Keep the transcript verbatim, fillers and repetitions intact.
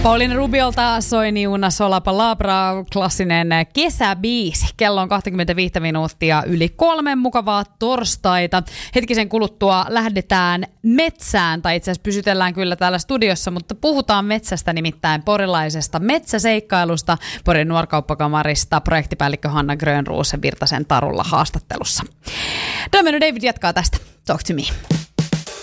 Pauliina Rubiolta Soini una sola palabra, klassinen kesäbiisi. Kello on kaksikymmentäviisi minuuttia yli kolmen, mukavaa torstaita. Hetkisen kuluttua lähdetään metsään, tai itse asiassa pysytellään kyllä täällä studiossa, mutta puhutaan metsästä, nimittäin porilaisesta metsäseikkailusta, Porin nuorkauppakamarista, projektipäällikkö Hanna Grönroos Virtasen Tarulla haastattelussa. Domino David jatkaa tästä. Talk to me.